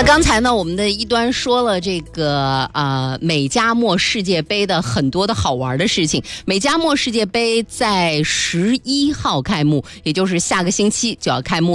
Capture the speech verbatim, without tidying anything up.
那刚才呢，我们的一端说了这个呃美加墨世界杯的很多的好玩的事情。美加墨世界杯在十一号开幕，也就是下个星期就要开幕。